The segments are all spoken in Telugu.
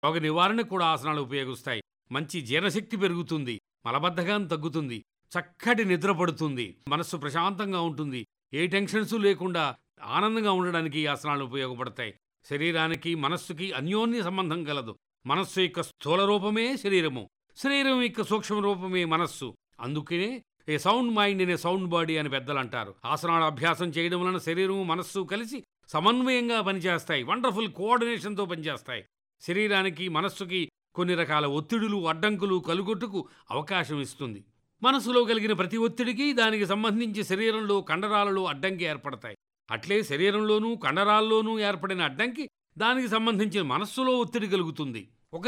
రోగ నివారణకు కూడా ఆసనాలు ఉపయోగిస్తాయి. మంచి జీర్ణశక్తి పెరుగుతుంది, మలబద్ధకం తగ్గుతుంది, చక్కటి నిద్ర పడుతుంది, మనస్సు ప్రశాంతంగా ఉంటుంది. ఏ టెన్షన్స్ లేకుండా ఆనందంగా ఉండడానికి ఈ ఆసనాలు ఉపయోగపడతాయి. శరీరానికి మనస్సుకి అన్యోన్య సంబంధం కలదు. మనస్సు యొక్క స్థూల రూపమే శరీరము, శరీరం యొక్క సూక్ష్మ రూపమే మనస్సు. అందుకనే ఏ sound mind in a sound body అని పెద్దలు అంటారు. ఆసనాల అభ్యాసం చేయడం వలన శరీరము మనస్సు కలిసి సమన్వయంగా పనిచేస్తాయి, వండర్ఫుల్ కోఆర్డినేషన్తో పనిచేస్తాయి. శరీరానికి మనస్సుకి కొన్ని రకాల ఒత్తిడులు అడ్డంకులు కలుగొట్టుకు అవకాశం ఇస్తుంది. మనసులో కలిగిన ప్రతి ఒత్తిడికి దానికి సంబంధించి శరీరంలో కండరాలలో అడ్డంకి ఏర్పడతాయి. అట్లే శరీరంలోనూ కండరాల్లోనూ ఏర్పడిన అడ్డంకి దానికి సంబంధించిన మనస్సులో ఒత్తిడి కలుగుతుంది.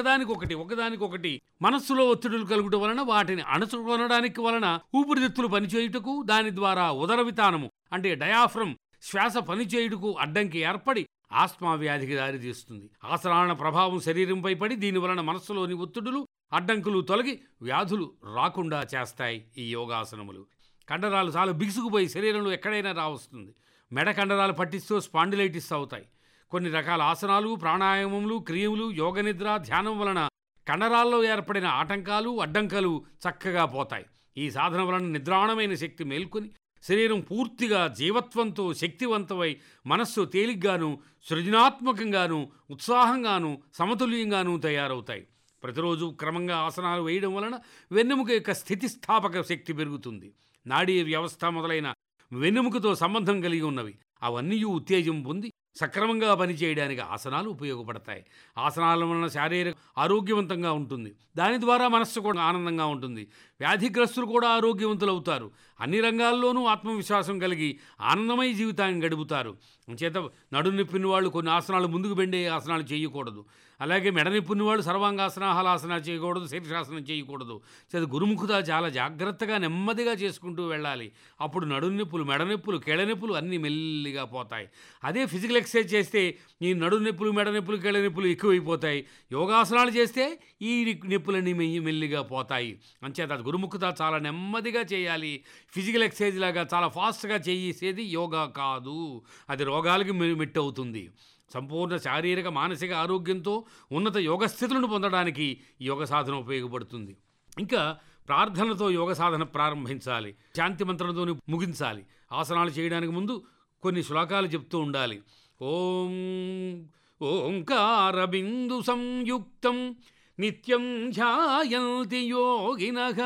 ఒకదానికొకటి మనస్సులో ఒత్తిడులు కలుగుట వలన వాటిని అణచుకొనడానికి వలన ఊపిరితిత్తులు పనిచేయుటకు, దాని ద్వారా ఉదర వితానము అంటే డయాఫ్రమ్ శ్వాస పనిచేయుటకు అడ్డంకి ఏర్పడి ఆస్మా వ్యాధికి దారితీస్తుంది. ఆసనాల ప్రభావం శరీరంపై పడి దీని వలన మనస్సులోని ఒత్తిడులు అడ్డంకులు తొలగి వ్యాధులు రాకుండా చేస్తాయి ఈ యోగాసనములు. కండరాలు చాలా బిగుసుకుపోయి శరీరంలో ఎక్కడైనా రావస్తుంది. మెడ కండరాలు పట్టిస్తూ స్పాండిలైటిస్ అవుతాయి. కొన్ని రకాల ఆసనాలు, ప్రాణాయామములు, క్రియములు, యోగ నిద్ర, ధ్యానం వలన కండరాల్లో ఏర్పడిన ఆటంకాలు అడ్డంకాలు చక్కగా పోతాయి. ఈ సాధన వలన నిద్రాణమైన శక్తి మేల్కొని శరీరం పూర్తిగా జీవత్వంతో శక్తివంతమై మనస్సు తేలిగ్గాను, సృజనాత్మకంగాను, ఉత్సాహంగాను, సమతుల్యంగాను తయారవుతాయి. ప్రతిరోజు క్రమంగా ఆసనాలు వేయడం వలన వెన్నెముక యొక్క స్థితిస్థాపక శక్తి పెరుగుతుంది. నాడీ వ్యవస్థ మొదలైన వెన్నెముకతో సంబంధం కలిగి ఉన్నవి అవన్నీ ఉత్తేజం పొంది సక్రమంగా పనిచేయడానికి ఆసనాలు ఉపయోగపడతాయి. ఆసనాల వలన శారీరక ఆరోగ్యవంతంగా ఉంటుంది. దాని ద్వారా మనస్సు కూడా ఆనందంగా ఉంటుంది. వ్యాధిగ్రస్తులు కూడా ఆరోగ్యవంతులు అవుతారు. అన్ని రంగాల్లోనూ ఆత్మవిశ్వాసం కలిగి ఆనందమయ జీవితాన్ని గడుపుతారు. చేత నడునొప్పిన వాళ్ళు కొన్ని ఆసనాలు ముందుకు బెండే ఆసనాలు చేయకూడదు. అలాగే మెడనొప్పిన వాళ్ళు సర్వాంగాసన, హలాసన చేయకూడదు, శీర్షాసనం చేయకూడదు. చేత గురుముఖత చాలా జాగ్రత్తగా నెమ్మదిగా చేసుకుంటూ వెళ్ళాలి. అప్పుడు నడునొప్పులు, మెడనొప్పులు, కేళనొప్పులు అన్నీ మెల్లిగా పోతాయి. అదే ఫిజికల్ ఎక్సర్సైజ్ చేస్తే ఈ నడునొప్పులు, మెడనొప్పులు, కేళనొప్పులు ఎక్కువైపోతాయి. యోగాసనాలు చేస్తే ఈ నొప్పులన్నీ మెల్లిగా పోతాయి. అంచేత అది గురుముఖత చాలా నెమ్మదిగా చేయాలి. ఫిజికల్ ఎక్సర్సైజ్ లాగా చాలా ఫాస్ట్గా చేసేది యోగా కాదు. అది రోగాలకి మెట్టవుతుంది. సంపూర్ణ శారీరక మానసిక ఆరోగ్యంతో ఉన్నత యోగ స్థితులను పొందడానికి యోగ సాధన ఉపయోగపడుతుంది. ఇంకా ప్రార్థనతో యోగ సాధన ప్రారంభించాలి. శాంతి మంత్రంతో ముగించాలి. ఆసనాలు చేయడానికి ముందు కొన్ని శ్లోకాలు చెప్తూ ఉండాలి. ఓంకార బిందు సంయుక్తం నిత్యం ధ్యాయంతి యోగినః